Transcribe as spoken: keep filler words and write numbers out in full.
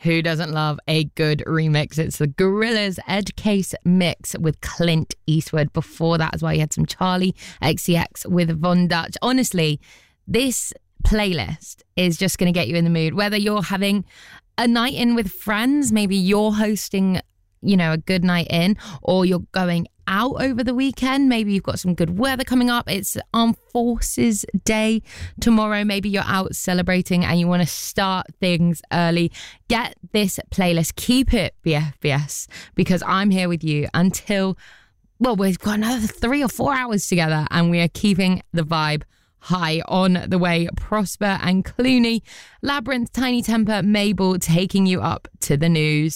Who doesn't love a good remix? It's the Gorillaz Edge Case mix with Clint Eastwood. Before that as well, you had some Charlie X C X with Von Dutch. Honestly, this playlist is just going to get you in the mood. Whether you're having a night in with friends, maybe you're hosting, you know, a good night in, or you're going out over the weekend, maybe you've got some good weather coming up. It's Armed Forces Day tomorrow. Maybe you're out celebrating and you want to start things early. Get this playlist. Keep it B F B S, because I'm here with you until, well, we've got another three or four hours together, and we are keeping the vibe high on the way. Prosper and Clooney, Labyrinth, Tiny Temper, Mabel taking you up to the news.